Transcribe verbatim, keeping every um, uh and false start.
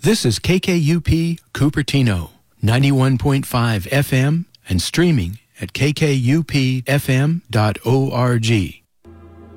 This is K K U P Cupertino, ninety-one point five F M and streaming at k k u p f m dot org.